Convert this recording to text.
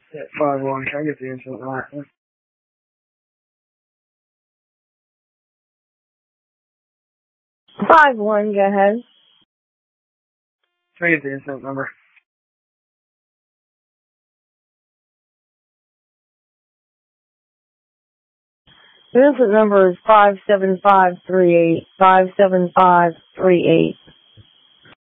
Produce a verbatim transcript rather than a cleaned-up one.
five one, can I get the incident line? Five one, go ahead. Can I get the incident number? The incident number is five seven five three eight, five seven five three eight.